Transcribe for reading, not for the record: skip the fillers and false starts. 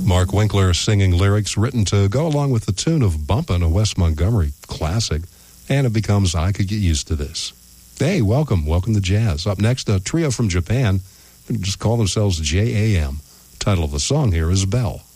Mark Winkler singing lyrics written to go along with the tune of Bumpin', a Wes Montgomery classic, and it becomes I Could Get Used to This. Hey, welcome to jazz. Up next, a trio from Japan, just call themselves JAM. Title of the song here is Bell.